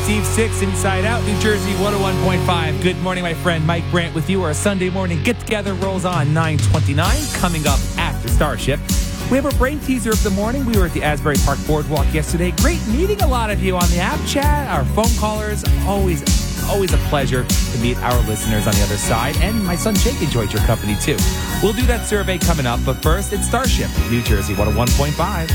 It's Eve 6 Inside Out, New Jersey 101.5. Good morning, my friend Mike Brandt with you. Our Sunday morning get-together rolls on 9:29. Coming up after Starship, we have our brain teaser of the morning. We were at the Asbury Park Boardwalk yesterday. Great meeting a lot of you on the app chat, our phone callers. Always a pleasure to meet our listeners on the other side. And my son Jake enjoyed your company, too. We'll do that survey coming up, but first, it's Starship, New Jersey 101.5.